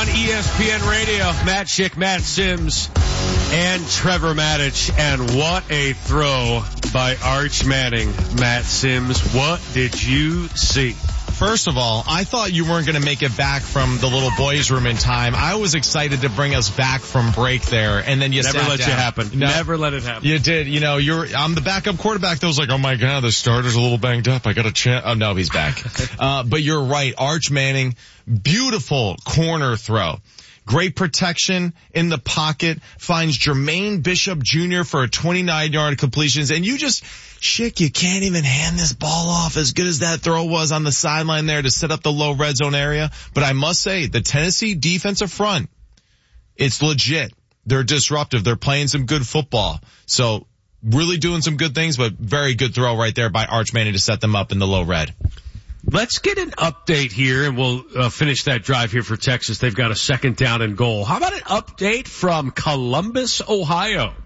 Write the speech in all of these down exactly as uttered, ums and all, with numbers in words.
on E S P N Radio. Matt Schick, Matt Sims, and Trevor Maddich. And what a throw by Arch Manning. Matt Sims, what did you see? First of all, I thought you weren't going to make it back from the little boys' room in time. I was excited to bring us back from break there, and then you never sat let down. you happen. No, never let it happen. You did. You know, you're. I'm the backup quarterback that was like, oh my god, the starter's a little banged up. I got a chance. Oh no, he's back. uh, but you're right, Arch Manning, beautiful corner throw. Great protection in the pocket, finds Jermaine Bishop Junior for a twenty-nine yard completions, and you just, Schick, you can't even hand this ball off as good as that throw was on the sideline there to set up the low red zone area. But I must say, the Tennessee defensive front, it's legit. They're disruptive. They're playing some good football. So really doing some good things, but very good throw right there by Arch Manning to set them up in the low red. Let's get an update here, and we'll uh, finish that drive here for Texas. They've got a second down and goal. How about an update from Columbus, Ohio?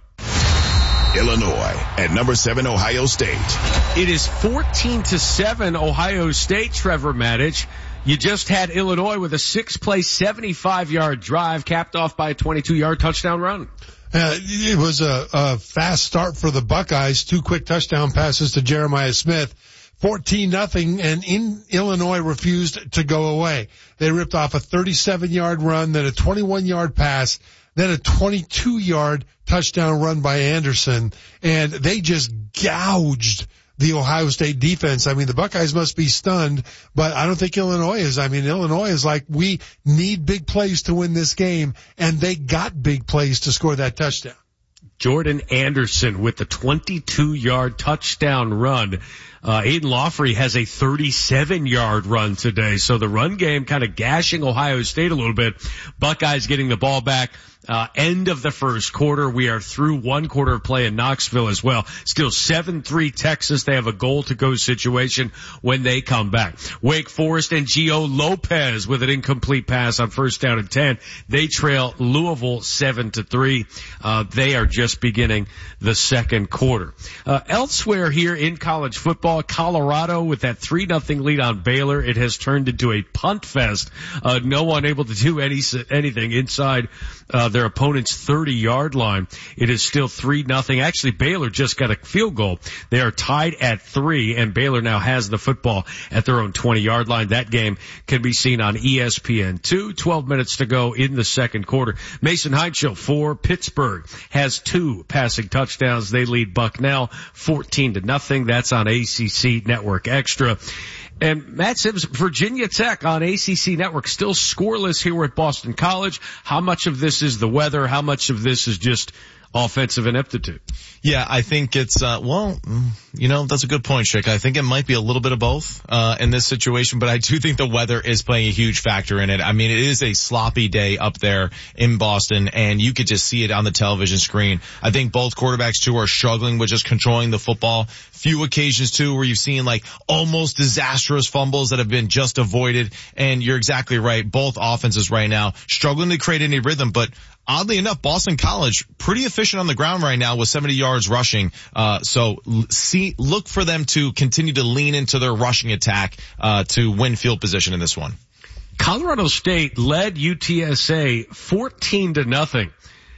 Illinois at number seven, Ohio State. It is fourteen to seven, Ohio State, Trevor Maddich. You just had Illinois with a six-play, seventy-five yard drive capped off by a twenty-two yard touchdown run. Uh, it was a, a fast start for the Buckeyes. Two quick touchdown passes to Jeremiah Smith. fourteen nothing, and in Illinois refused to go away. They ripped off a thirty-seven yard run, then a twenty-one yard pass, then a twenty-two yard touchdown run by Anderson, and they just gouged the Ohio State defense. I mean, the Buckeyes must be stunned, but I don't think Illinois is. I mean, Illinois is like, we need big plays to win this game, and they got big plays to score that touchdown. Jordan Anderson with the twenty-two yard touchdown run. Uh, Aiden Lawfrey has a thirty-seven yard run today. So the run game kind of gashing Ohio State a little bit. Buckeyes getting the ball back. Uh, end of the first quarter. We are through one quarter of play in Knoxville as well. Still seven three Texas. They have a goal to go situation when they come back. Wake Forest and Gio Lopez with an incomplete pass on first down and ten. They trail Louisville seven to three. Uh, they are just beginning the second quarter. Uh, elsewhere here in college football, Colorado with that three nothing lead on Baylor. It has turned into a punt fest. Uh, no one able to do any, anything inside, uh, their opponent's thirty yard line. It is still three nothing. Actually, Baylor just got a field goal. They are tied at three, and Baylor now has the football at their own twenty yard line. That game can be seen on E S P N two. twelve minutes to go in the second quarter. Mason Heinschel for Pittsburgh has two passing touchdowns. They lead Bucknell fourteen to nothing. That's on A C C Network Extra. And Matt Sims, Virginia Tech on A C C Network, still scoreless here at Boston College. How much of this is the weather? How much of this is just offensive ineptitude? Yeah, I think it's, uh, well, you know, that's a good point, Schick. I think it might be a little bit of both, uh, in this situation, but I do think the weather is playing a huge factor in it. I mean, it is a sloppy day up there in Boston, and you could just see it on the television screen. I think both quarterbacks, too, are struggling with just controlling the football. Few occasions, too, where you've seen, like, almost disastrous fumbles that have been just avoided, and you're exactly right. Both offenses right now struggling to create any rhythm, but oddly enough, Boston College pretty efficient on the ground right now with seventy yards rushing. Uh, so see, look for them to continue to lean into their rushing attack, uh, to win field position in this one. Colorado State led U T S A fourteen to nothing.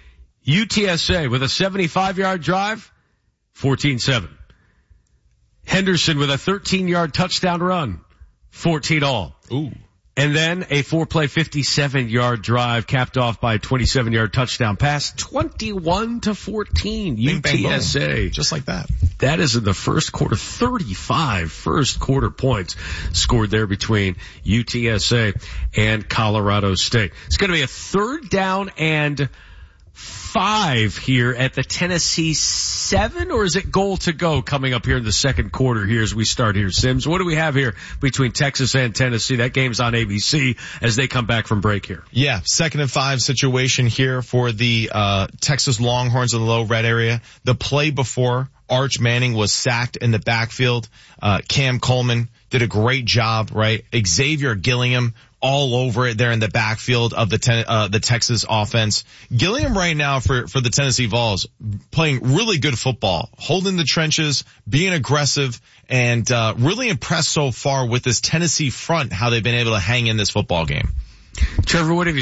U T S A with a seventy-five yard drive, fourteen seven. Henderson with a thirteen yard touchdown run, fourteen all. Ooh. And then a four-play, fifty-seven yard drive capped off by a twenty-seven yard touchdown pass, twenty-one to fourteen, U T S A. Bang, bang, just like that. That is in the first quarter, thirty-five first quarter points scored there between U T S A and Colorado State. It's going to be a third down and five here at the Tennessee seven, or is it goal to go coming up here in the second quarter here as we start here, Sims? What do we have here between Texas and Tennessee? That game's on A B C as they come back from break here. Yeah, second and five situation here for the uh Texas Longhorns in the low red area. The play before, Arch Manning was sacked in the backfield. Uh Cam Coleman did a great job, right? Xavier Gilliam all over it there in the backfield of the ten, uh, the Texas offense. Gilliam right now for, for the Tennessee Vols playing really good football, holding the trenches, being aggressive, and, uh, really impressed so far with this Tennessee front, how they've been able to hang in this football game. Trevor, what have you